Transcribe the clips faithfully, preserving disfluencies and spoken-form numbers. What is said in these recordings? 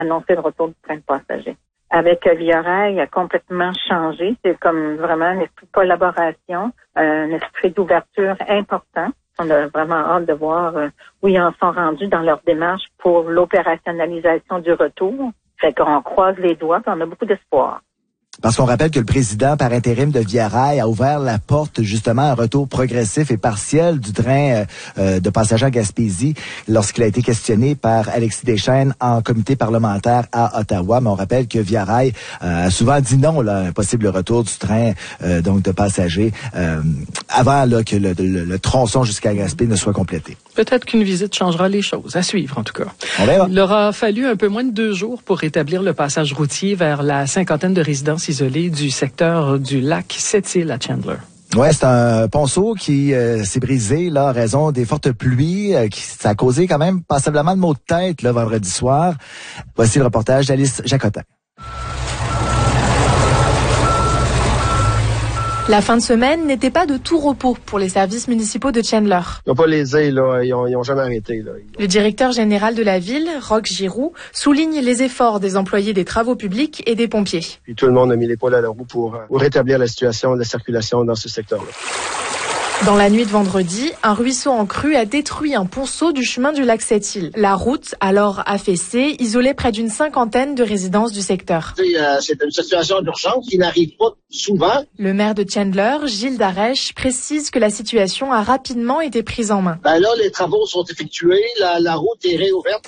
annoncer le retour du train de passagers. Avec Via Rail, il a complètement changé. C'est comme vraiment un esprit de collaboration, un esprit d'ouverture important. On a vraiment hâte de voir où ils en sont rendus dans leur démarche pour l'opérationnalisation du retour. Fait qu'on croise les doigts et on a beaucoup d'espoir. Parce qu'on rappelle que le président par intérim de Via Rail a ouvert la porte justement à un retour progressif et partiel du train euh, de passagers à Gaspésie lorsqu'il a été questionné par Alexis Deschênes en comité parlementaire à Ottawa. Mais on rappelle que Via Rail euh, a souvent dit non là, à un possible retour du train euh, donc de passagers euh, avant là, que le, le, le tronçon jusqu'à Gaspé ne soit complété. Peut-être qu'une visite changera les choses. À suivre, en tout cas. On verra. Il aura fallu un peu moins de deux jours pour rétablir le passage routier vers la cinquantaine de résidences isolées du secteur du lac Sept-Îles à Chandler. Ouais, c'est un ponceau qui euh, s'est brisé là en raison des fortes pluies. Euh, qui, ça a causé quand même passablement de maux de tête là vendredi soir. Voici le reportage d'Alice Jacotin. La fin de semaine n'était pas de tout repos pour les services municipaux de Chandler. Ils n'ont pas lésé, là. Ils ont, ils ont jamais arrêté, là. Le directeur général de la ville, Roch Giroux, souligne les efforts des employés des travaux publics et des pompiers. Puis tout le monde a mis les poils à la roue pour, pour rétablir la situation de la circulation dans ce secteur-là. Dans la nuit de vendredi, un ruisseau en crue a détruit un ponceau du chemin du lac Sept-Îles. La route, alors affaissée, isolait près d'une cinquantaine de résidences du secteur. C'est, euh, c'est une situation d'urgence qui n'arrive pas souvent. Le maire de Chandler, Gilles Darèche, précise que la situation a rapidement été prise en main. Ben là, les travaux sont effectués, la, la route est réouverte.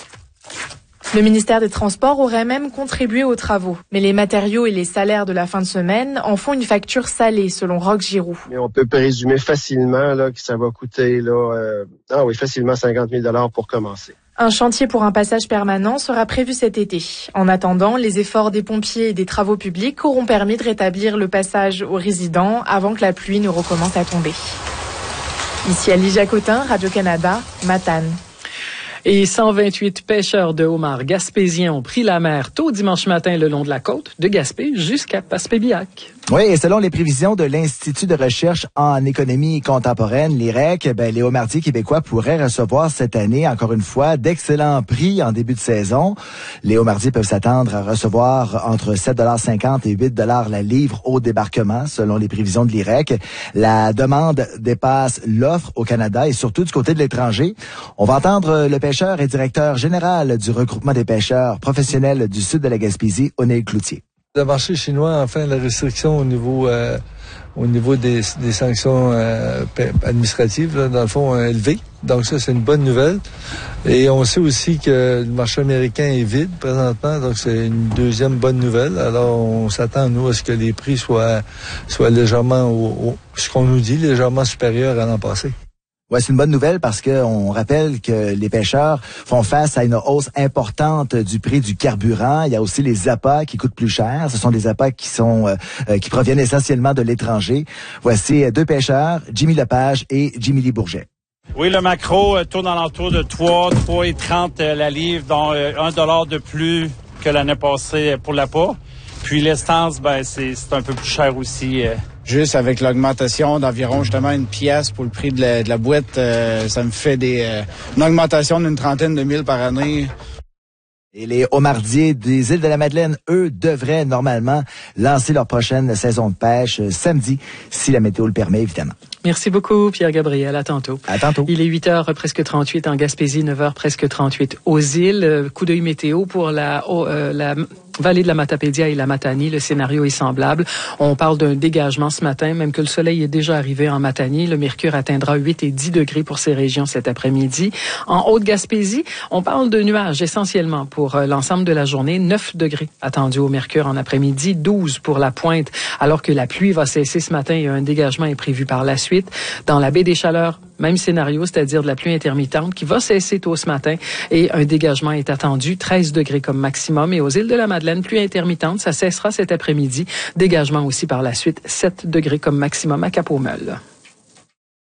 Le ministère des Transports aurait même contribué aux travaux. Mais les matériaux et les salaires de la fin de semaine en font une facture salée, selon Roch Giroux. Mais on peut présumer facilement là, que ça va coûter là, euh, ah oui, facilement cinquante mille dollars pour commencer. Un chantier pour un passage permanent sera prévu cet été. En attendant, les efforts des pompiers et des travaux publics auront permis de rétablir le passage aux résidents avant que la pluie ne recommence à tomber. Ici Alice Jacotin, Radio-Canada, Matane. Et cent vingt-huit pêcheurs de homards gaspésiens ont pris la mer tôt dimanche matin le long de la côte, de Gaspé jusqu'à Passepébiac. Oui, et selon les prévisions de l'Institut de recherche en économie contemporaine, l'I R E C, ben, les homardiers québécois pourraient recevoir cette année, encore une fois, d'excellents prix en début de saison. Les homardiers peuvent s'attendre à recevoir entre sept dollars cinquante et huit dollars la livre au débarquement, selon les prévisions de l'I R E C. La demande dépasse l'offre au Canada et surtout du côté de l'étranger. On va entendre le pêcheur et directeur général du regroupement des pêcheurs professionnels du sud de la Gaspésie, O'Neill Cloutier. Le marché chinois, enfin, la restriction au niveau euh, au niveau des, des sanctions euh, administratives, là, dans le fond, euh, élevées. Donc ça, c'est une bonne nouvelle. Et on sait aussi que le marché américain est vide présentement, donc c'est une deuxième bonne nouvelle. Alors, on s'attend, nous, à ce que les prix soient, soient légèrement, au, au, ce qu'on nous dit, légèrement supérieurs à l'an passé. Ouais, c'est une bonne nouvelle parce que on rappelle que les pêcheurs font face à une hausse importante du prix du carburant. Il y a aussi les appâts qui coûtent plus cher. Ce sont des appâts qui sont euh, qui proviennent essentiellement de l'étranger. Voici deux pêcheurs, Jimmy Lepage et Jimmy Lee Bourget. Oui, le maquereau euh, tourne alentour de trois, trois et trente euh, la livre, dont euh, un dollar de plus que l'année passée pour l'appât. Puis l'estance, ben c'est c'est un peu plus cher aussi. Euh. Juste avec l'augmentation d'environ justement une pièce pour le prix de la, de la boîte, euh, ça me fait des euh, une augmentation d'une trentaine de mille par année. Et les homardiers des îles de la Madeleine, eux, devraient normalement lancer leur prochaine saison de pêche euh, samedi, si la météo le permet, évidemment. Merci beaucoup, Pierre-Gabriel. À tantôt. À tantôt. Il est huit heures presque trente-huit en Gaspésie, neuf heures presque trente-huit aux îles. Coup d'œil météo pour la, oh, euh, la vallée de la Matapédia et la Matanie. Le scénario est semblable. On parle d'un dégagement ce matin, même que le soleil est déjà arrivé en Matanie. Le mercure atteindra huit et dix degrés pour ces régions cet après-midi. En Haute-Gaspésie, on parle de nuages essentiellement pour euh, l'ensemble de la journée. neuf degrés attendus au mercure en après-midi, douze pour la Pointe, alors que la pluie va cesser ce matin et un dégagement est prévu par la suite. Dans la baie des Chaleurs, même scénario, c'est-à-dire de la pluie intermittente qui va cesser tôt ce matin et un dégagement est attendu, treize degrés comme maximum. Et aux îles de la Madeleine, pluie intermittente, ça cessera cet après-midi. Dégagement aussi par la suite, sept degrés comme maximum à Cap-aux-Meules.